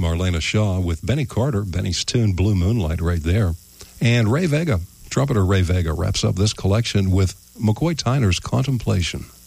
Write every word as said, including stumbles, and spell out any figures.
Marlena Shaw with Benny Carter, Benny's tune Blue Moonlight right there. And Ray Vega, trumpeter Ray Vega, wraps up this collection with McCoy Tyner's Contemplation.